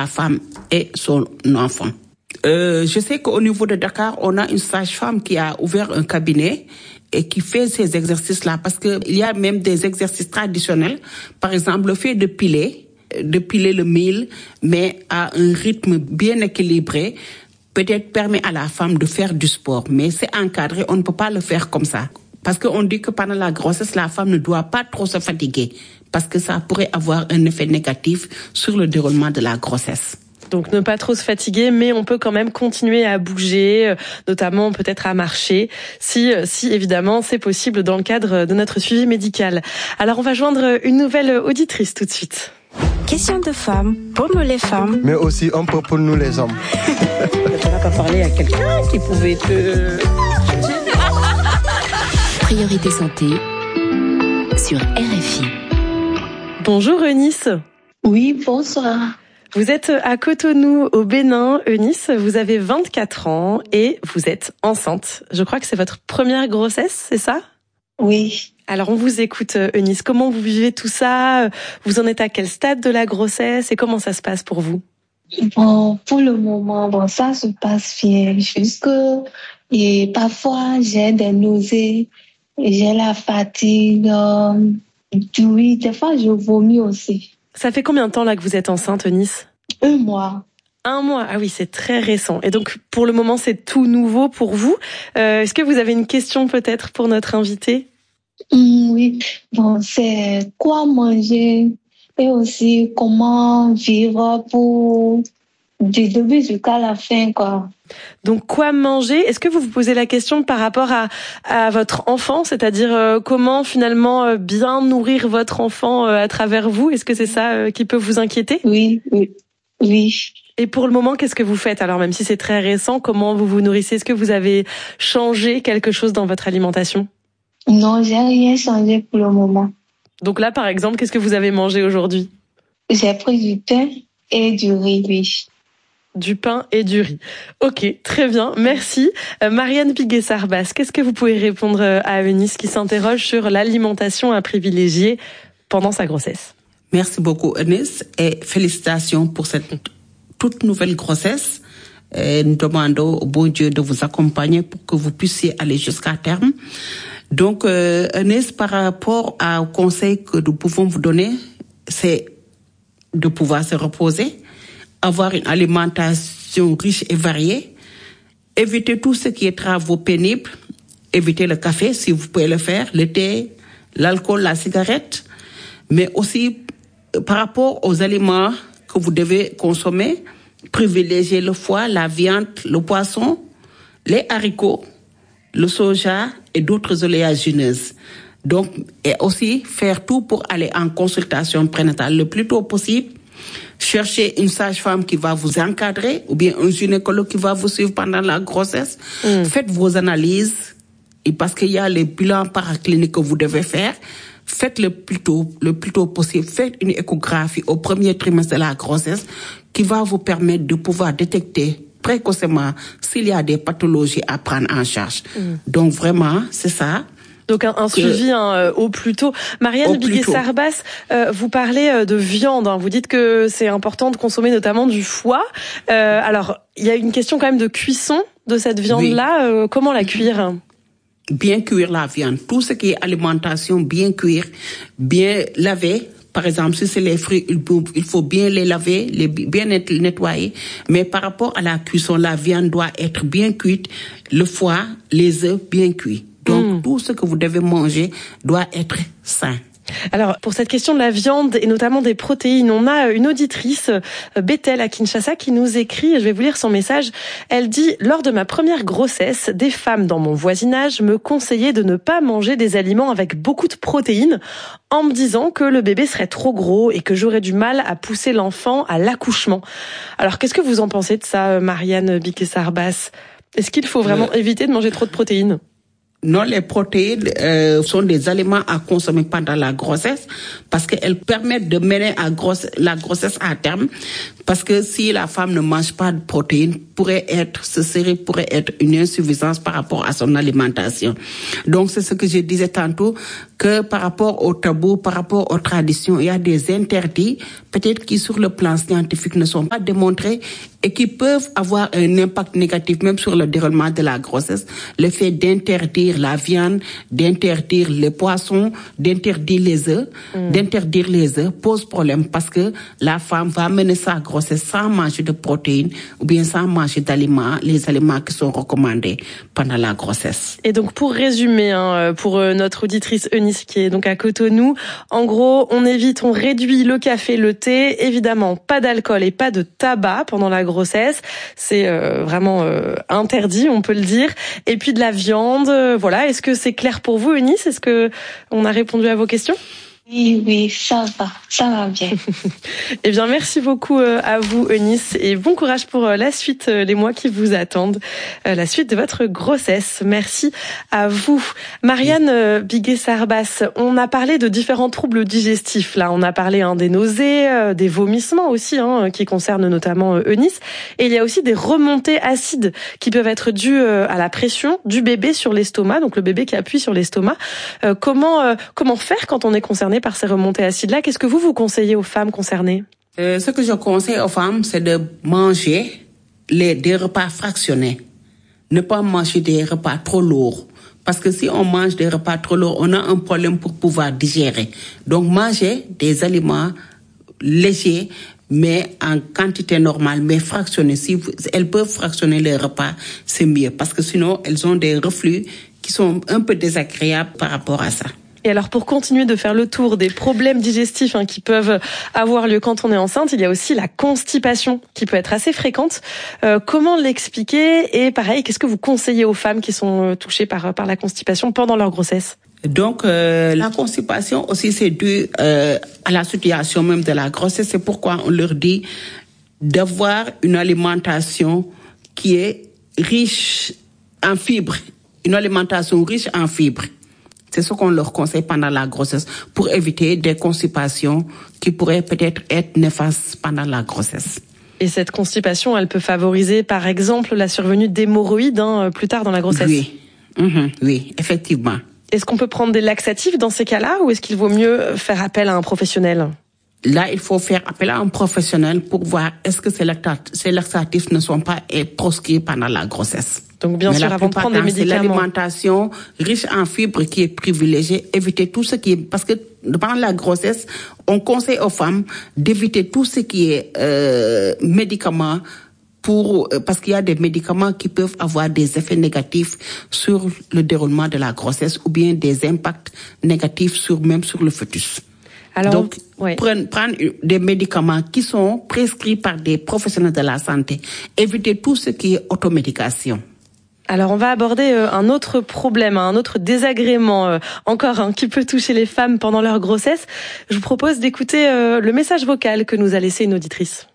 la femme et son enfant. Je sais qu'au niveau de Dakar, on a une sage-femme qui a ouvert un cabinet et qui fait ces exercices-là, parce que il y a même des exercices traditionnels. Par exemple, le fait de piler le mil, mais à un rythme bien équilibré, peut-être permet à la femme de faire du sport. Mais c'est encadré, on ne peut pas le faire comme ça. Parce qu'on dit que pendant la grossesse, la femme ne doit pas trop se fatiguer, parce que ça pourrait avoir un effet négatif sur le déroulement de la grossesse. Donc ne pas trop se fatiguer, mais on peut quand même continuer à bouger, notamment peut-être à marcher, si évidemment c'est possible dans le cadre de notre suivi médical. Alors on va joindre une nouvelle auditrice tout de suite. Question de femmes, pour nous les femmes. Mais aussi un peu pour nous les hommes. Tu n'as pas parlé à quelqu'un qui pouvait te... Priorité santé sur RFI. Bonjour Eunice. Oui, bonsoir. Vous êtes à Cotonou, au Bénin. Eunice, vous avez 24 ans et vous êtes enceinte. Je crois que c'est votre première grossesse, c'est ça ? Oui. Alors on vous écoute Eunice, comment vous vivez tout ça ? Vous en êtes à quel stade de la grossesse et comment ça se passe pour vous ? Bon, pour le moment, ça se passe bien. Et parfois j'ai des nausées, j'ai la fatigue. Oui, des fois je vomis aussi. Ça fait combien de temps là que vous êtes enceinte, Eunice ? 1 mois. 1 mois, ah oui, c'est très récent. Et donc, pour le moment, c'est tout nouveau pour vous. Est-ce que vous avez une question peut-être pour notre invité ? Oui, bon, c'est quoi manger et aussi comment vivre du début jusqu'à la fin, quoi. Donc, quoi manger ? Est-ce que vous vous posez la question par rapport à votre enfant, c'est-à-dire comment finalement bien nourrir votre enfant à travers vous ? Est-ce que c'est ça qui peut vous inquiéter ? Oui. Et pour le moment, qu'est-ce que vous faites ? Alors, même si c'est très récent, comment vous vous nourrissez ? Est-ce que vous avez changé quelque chose dans votre alimentation ? Non, j'ai rien changé pour le moment. Donc là, par exemple, qu'est-ce que vous avez mangé aujourd'hui ? J'ai pris du pain et du riz, oui. Du pain et du riz. Ok, très bien, merci. Marianne Piguet-Sarbas, qu'est-ce que vous pouvez répondre à Eunice qui s'interroge sur l'alimentation à privilégier pendant sa grossesse ? Merci beaucoup Eunice et félicitations pour cette toute nouvelle grossesse. Nous demandons au bon Dieu de vous accompagner pour que vous puissiez aller jusqu'à terme. Donc Eunice, par rapport au conseil que nous pouvons vous donner, c'est de pouvoir se reposer, avoir une alimentation riche et variée, éviter tout ce qui est travaux pénibles, éviter le café si vous pouvez le faire, le thé, l'alcool, la cigarette, mais aussi par rapport aux aliments que vous devez consommer, privilégier le foie, la viande, le poisson, les haricots, le soja et d'autres oléagineuses. Donc, et aussi faire tout pour aller en consultation prénatale le plus tôt possible. Cherchez une sage-femme qui va vous encadrer ou bien un gynécologue qui va vous suivre pendant la grossesse. Faites vos analyses et parce qu'il y a les bilans paracliniques que vous devez faire. Faites le plus tôt possible. Faites une échographie au premier trimestre de la grossesse qui va vous permettre de pouvoir détecter précocement s'il y a des pathologies à prendre en charge. Donc vraiment, c'est ça. Donc un suivi au plus tôt. Marianne Piguet-Sarbas, vous parlez de viande. Vous dites que c'est important de consommer notamment du foie. Alors, il y a une question quand même de cuisson de cette viande-là. Oui. Comment la cuire ? Bien cuire la viande. Tout ce qui est alimentation, bien cuire, bien laver. Par exemple, si c'est les fruits, il faut bien les laver, bien nettoyer. Mais par rapport à la cuisson, la viande doit être bien cuite, le foie, les œufs bien cuits. Donc, tout ce que vous devez manger doit être sain. Alors, pour cette question de la viande et notamment des protéines, on a une auditrice, Bethel à Kinshasa, qui nous écrit, je vais vous lire son message. Elle dit « Lors de ma première grossesse, des femmes dans mon voisinage me conseillaient de ne pas manger des aliments avec beaucoup de protéines en me disant que le bébé serait trop gros et que j'aurais du mal à pousser l'enfant à l'accouchement. » Alors, qu'est-ce que vous en pensez de ça, Marianne Piguet-Sarbas ? Est-ce qu'il faut vraiment éviter de manger trop de protéines ? Non, les protéines sont des aliments à consommer pendant la grossesse parce qu'elles permettent de mener la grossesse à terme. Parce que si la femme ne mange pas de protéines, pourrait être une insuffisance par rapport à son alimentation. Donc, c'est ce que je disais tantôt, que par rapport au tabou, par rapport aux traditions, il y a des interdits, peut-être qui sur le plan scientifique ne sont pas démontrés et qui peuvent avoir un impact négatif même sur le déroulement de la grossesse. Le fait d'interdire la viande, d'interdire les poissons, d'interdire les œufs pose problème parce que la femme va mener sa grossesse sans manger de protéines ou bien sans manger d'aliments, les aliments qui sont recommandés pendant la grossesse. Et donc pour résumer, pour notre auditrice Eunice qui est donc à Cotonou, en gros, on réduit le café, le thé, évidemment pas d'alcool et pas de tabac pendant la grossesse, c'est vraiment interdit, on peut le dire. Et puis de la viande, voilà. Est-ce que c'est clair pour vous, Eunice? Est-ce que on a répondu à vos questions? Oui, ça va bien. Eh bien, merci beaucoup à vous, Eunice, et bon courage pour la suite, les mois qui vous attendent, la suite de votre grossesse. Merci à vous. Marianne Biguet-Sarbas, on a parlé de différents troubles digestifs. Là, on a parlé des nausées, des vomissements aussi, qui concernent notamment Eunice. Et il y a aussi des remontées acides qui peuvent être dues à la pression du bébé sur l'estomac, donc le bébé qui appuie sur l'estomac. Comment faire quand on est concerné par ces remontées acides-là? Qu'est-ce que vous conseillez aux femmes concernées? Ce que je conseille aux femmes, c'est de manger des repas fractionnés. Ne pas manger des repas trop lourds. Parce que si on mange des repas trop lourds, on a un problème pour pouvoir digérer. Donc, manger des aliments légers, mais en quantité normale, mais fractionnés. Si elles peuvent fractionner les repas, c'est mieux. Parce que sinon, elles ont des reflux qui sont un peu désagréables par rapport à ça. Et alors, pour continuer de faire le tour des problèmes digestifs qui peuvent avoir lieu quand on est enceinte, il y a aussi la constipation qui peut être assez fréquente. Comment l'expliquer? Et pareil, qu'est-ce que vous conseillez aux femmes qui sont touchées par la constipation pendant leur grossesse? Donc, la constipation aussi, c'est dû à la situation même de la grossesse. C'est pourquoi on leur dit d'avoir une alimentation qui est riche en fibres. Une alimentation riche en fibres. C'est ce qu'on leur conseille pendant la grossesse pour éviter des constipations qui pourraient peut-être être néfastes pendant la grossesse. Et cette constipation, elle peut favoriser, par exemple, la survenue d'hémorroïdes plus tard dans la grossesse. Oui, oui, effectivement. Est-ce qu'on peut prendre des laxatifs dans ces cas-là ou est-ce qu'il vaut mieux faire appel à un professionnel? Là, il faut faire appel à un professionnel pour voir est-ce que ces laxatifs ne sont pas proscrits pendant la grossesse. Donc bien sûr, avant de prendre des médicaments. C'est l'alimentation riche en fibres qui est privilégiée. Éviter tout ce qui est... Parce que pendant la grossesse, on conseille aux femmes d'éviter tout ce qui est médicaments parce qu'il y a des médicaments qui peuvent avoir des effets négatifs sur le déroulement de la grossesse ou bien des impacts négatifs même sur le fœtus. Alors, donc, prendre des médicaments qui sont prescrits par des professionnels de la santé. Éviter tout ce qui est automédication. Alors, on va aborder un autre problème, un autre désagrément qui peut toucher les femmes pendant leur grossesse. Je vous propose d'écouter le message vocal que nous a laissé une auditrice.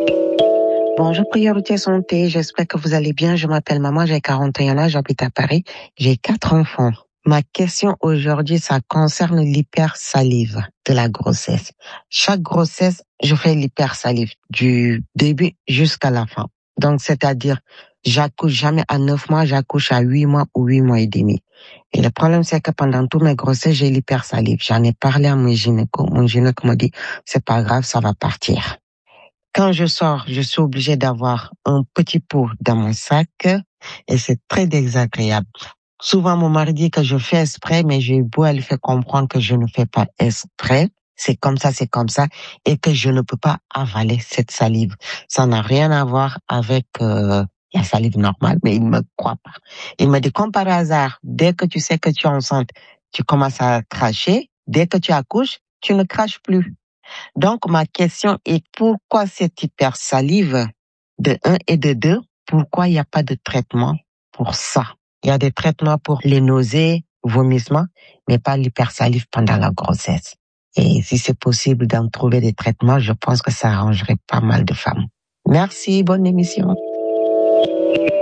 Bonjour Priorité Santé, j'espère que vous allez bien. Je m'appelle Maman, j'ai 41 ans, j'habite à Paris. J'ai 4 enfants. Ma question aujourd'hui, ça concerne l'hypersalive de la grossesse. Chaque grossesse, je fais l'hypersalive du début jusqu'à la fin. Donc, c'est-à-dire, j'accouche jamais à 9 mois, j'accouche à 8 mois ou 8 mois et demi. Et le problème, c'est que pendant toutes mes grossesses, j'ai l'hypersalive. J'en ai parlé à mon gynéco. Mon gynéco m'a dit, c'est pas grave, ça va partir. Quand je sors, je suis obligée d'avoir un petit pot dans mon sac et c'est très désagréable. Souvent, mon mari dit que je fais exprès, mais j'ai beau à lui faire comprendre que je ne fais pas exprès. C'est comme ça, et que je ne peux pas avaler cette salive. Ça n'a rien à voir avec la salive normale, mais il ne me croit pas. Il me dit, comme par hasard, dès que tu sais que tu es enceinte, tu commences à cracher. Dès que tu accouches, tu ne craches plus. Donc, ma question est pourquoi cette hypersalive de 1 et de 2? Pourquoi il n'y a pas de traitement pour ça? Il y a des traitements pour les nausées, vomissements, mais pas l'hypersalive pendant la grossesse. Et si c'est possible d'en trouver des traitements, je pense que ça arrangerait pas mal de femmes. Merci, bonne émission.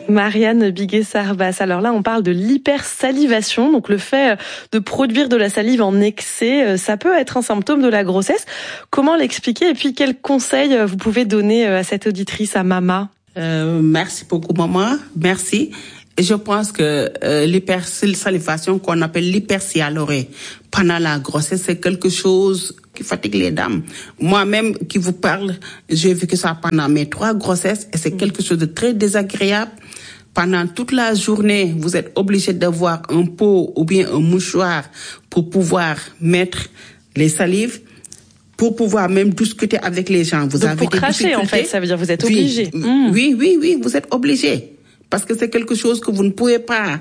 Marianne Biguet-Sarbas. Alors là, on parle de l'hypersalivation, donc le fait de produire de la salive en excès, ça peut être un symptôme de la grossesse. Comment l'expliquer et puis quels conseils vous pouvez donner à cette auditrice, à Mama? Merci beaucoup, maman. Merci. Et je pense que l'hypersalivation qu'on appelle l'hypersialorée pendant la grossesse, c'est quelque chose qui fatigue les dames. Moi-même qui vous parle, j'ai vécu ça pendant mes 3 grossesses et c'est quelque chose de très désagréable. Pendant toute la journée, vous êtes obligé d'avoir un pot ou bien un mouchoir pour pouvoir mettre les salives, pour pouvoir même discuter avec les gens. Vous Donc avez pour des cracher, difficultés. en fait, ça veut dire que vous êtes obligé. Oui, vous êtes obligé. Parce que c'est quelque chose que vous ne pouvez pas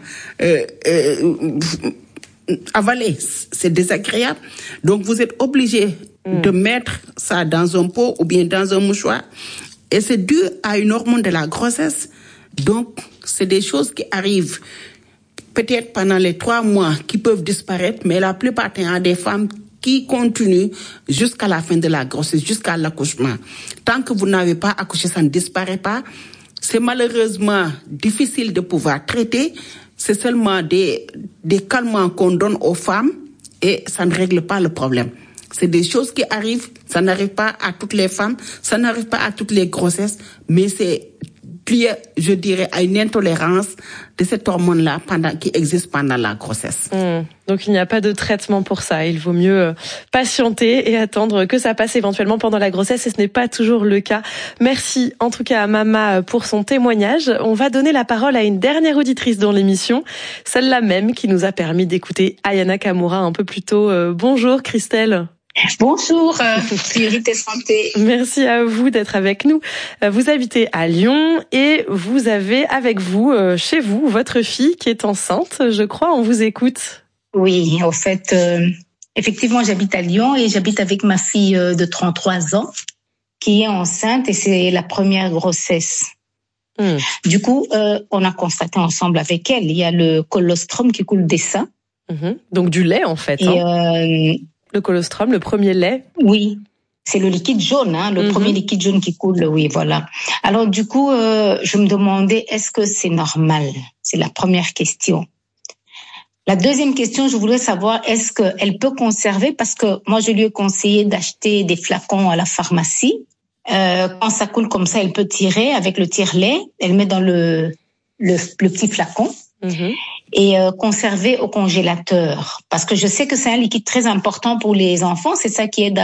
avaler. C'est désagréable. Donc, vous êtes obligé de mettre ça dans un pot ou bien dans un mouchoir. Et c'est dû à une hormone de la grossesse. Donc, c'est des choses qui arrivent peut-être pendant les 3 mois qui peuvent disparaître, mais la plupart du temps, des femmes qui continuent jusqu'à la fin de la grossesse, jusqu'à l'accouchement. Tant que vous n'avez pas accouché, ça ne disparaît pas. C'est malheureusement difficile de pouvoir traiter. C'est seulement des calmants qu'on donne aux femmes et ça ne règle pas le problème. C'est des choses qui arrivent, ça n'arrive pas à toutes les femmes, ça n'arrive pas à toutes les grossesses, mais c'est lié, je dirais, à une intolérance de cette hormone-là qui existe pendant la grossesse. Donc il n'y a pas de traitement pour ça. Il vaut mieux patienter et attendre que ça passe éventuellement pendant la grossesse et ce n'est pas toujours le cas. Merci en tout cas à Mama pour son témoignage. On va donner la parole à une dernière auditrice dans l'émission, celle-là même qui nous a permis d'écouter Aya Nakamura un peu plus tôt. Bonjour Christelle. Bonjour, Priorité Santé. Merci à vous d'être avec nous. Vous habitez à Lyon et vous avez avec vous, chez vous, votre fille qui est enceinte, je crois. On vous écoute. Oui, en fait, effectivement, j'habite à Lyon et j'habite avec ma fille de 33 ans qui est enceinte et c'est la première grossesse. Du coup, on a constaté ensemble avec elle, il y a le colostrum qui coule des seins. Donc du lait en fait. Et le colostrum, le premier lait. Oui, c'est le liquide jaune, le premier liquide jaune qui coule, oui, voilà. Alors du coup, je me demandais, est-ce que c'est normal? C'est la première question. La deuxième question, je voudrais savoir, est-ce qu'elle peut conserver? Parce que moi, je lui ai conseillé d'acheter des flacons à la pharmacie. Quand ça coule comme ça, elle peut tirer avec le tire-lait. Elle met dans le petit flacon. Et conserver au congélateur. Parce que je sais que c'est un liquide très important pour les enfants. C'est ça qui aide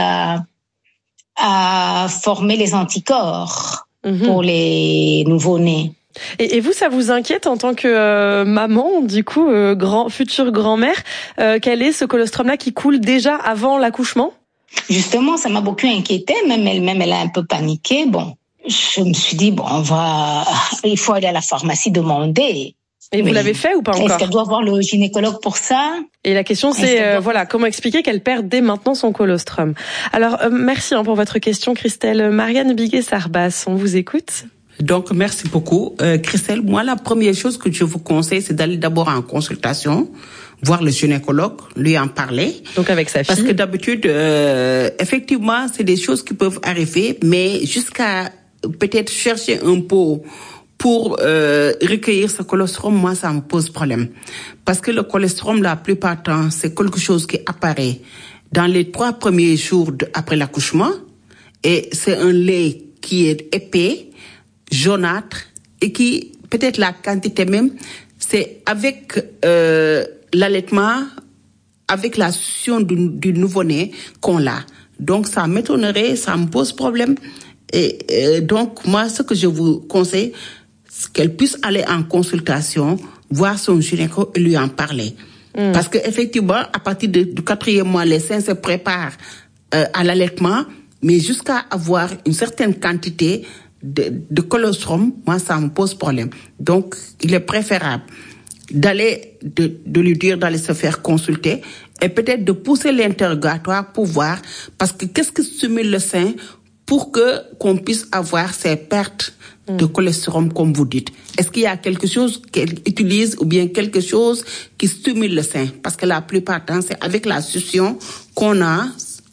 à former les anticorps pour les nouveau-nés. Et vous, ça vous inquiète en tant que maman, du coup, future grand-mère, quel est ce colostrum-là qui coule déjà avant l'accouchement? Justement, ça m'a beaucoup inquiétée. Même elle a un peu paniqué. Bon, je me suis dit, il faut aller à la pharmacie demander. Et vous l'avez fait ou pas encore? Est-ce qu'elle doit voir le gynécologue pour ça? Et la question c'est, comment expliquer qu'elle perd dès maintenant son colostrum? Alors, merci pour votre question, Christelle. Marianne Biguet-Sarbas, on vous écoute. Donc, merci beaucoup. Christelle, moi, la première chose que je vous conseille, c'est d'aller d'abord en consultation, voir le gynécologue, lui en parler. Donc, avec sa fille. Parce que d'habitude, effectivement, c'est des choses qui peuvent arriver, mais jusqu'à peut-être chercher un pot pour recueillir ce colostrum, moi, ça me pose problème. Parce que le colostrum, la plupart du temps, c'est quelque chose qui apparaît dans les 3 premiers jours après l'accouchement. Et c'est un lait qui est épais, jaunâtre, et qui, peut-être la quantité même, c'est avec l'allaitement, avec la succion du nouveau-né qu'on l'a. Donc, ça m'étonnerait, ça me pose problème. Et donc, moi, ce que je vous conseille, qu'elle puisse aller en consultation, voir son gynéco et lui en parler. Parce que effectivement, à partir du 4e mois, les seins se préparent à l'allaitement, mais jusqu'à avoir une certaine quantité de colostrum, moi, ça me pose problème. Donc, il est préférable de lui dire d'aller se faire consulter et peut-être de pousser l'interrogatoire pour voir, parce que qu'est-ce qui stimule le sein pour qu'on puisse avoir ces pertes de colostrum, comme vous dites. Est-ce qu'il y a quelque chose qu'elle utilise ou bien quelque chose qui stimule le sein? Parce que la plupart du temps, c'est avec la succion qu'on a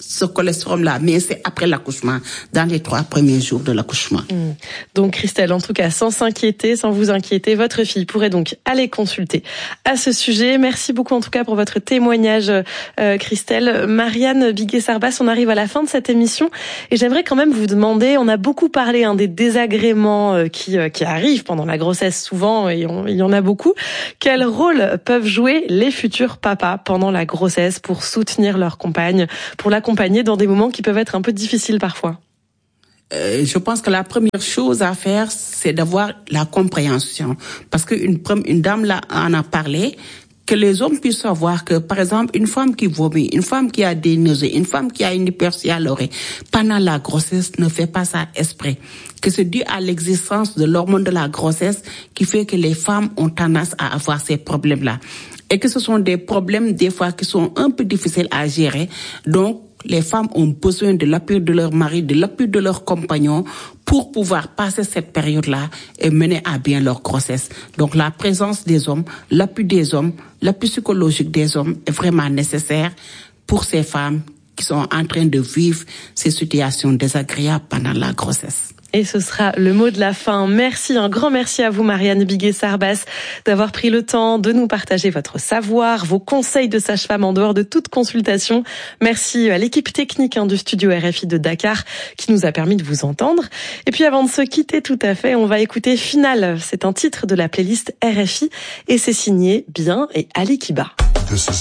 ce cholestérol-là, mais c'est après l'accouchement, dans les 3 premiers jours de l'accouchement. Donc Christelle, en tout cas, sans vous inquiéter, votre fille pourrait donc aller consulter à ce sujet. Merci beaucoup en tout cas pour votre témoignage, Christelle. Marianne Biguet-Sarbas, on arrive à la fin de cette émission et j'aimerais quand même vous demander, on a beaucoup parlé des désagréments qui arrivent pendant la grossesse souvent, et il y en a beaucoup. Quel rôle peuvent jouer les futurs papas pendant la grossesse pour soutenir leur compagne, pour l'accompagner dans des moments qui peuvent être un peu difficiles parfois? Je pense que la première chose à faire, c'est d'avoir la compréhension. Parce qu'une dame là en a parlé, que les hommes puissent savoir que, par exemple, une femme qui vomit, une femme qui a des nausées, une femme qui a une hypersialorée, pendant la grossesse ne fait pas ça exprès. Que c'est dû à l'existence de l'hormone de la grossesse qui fait que les femmes ont tendance à avoir ces problèmes-là. Et que ce sont des problèmes, des fois, qui sont un peu difficiles à gérer. Donc, les femmes ont besoin de l'appui de leur mari, de l'appui de leurs compagnons pour pouvoir passer cette période-là et mener à bien leur grossesse. Donc la présence des hommes, l'appui psychologique des hommes est vraiment nécessaire pour ces femmes qui sont en train de vivre ces situations désagréables pendant la grossesse. Et ce sera le mot de la fin. Merci, un grand merci à vous, Marianne Biguet-Sarbas, d'avoir pris le temps de nous partager votre savoir, vos conseils de sage-femme en dehors de toute consultation. Merci à l'équipe technique du studio RFI de Dakar qui nous a permis de vous entendre. Et puis avant de se quitter tout à fait, on va écouter Final. C'est un titre de la playlist RFI et c'est signé Bien et Ali Kiba.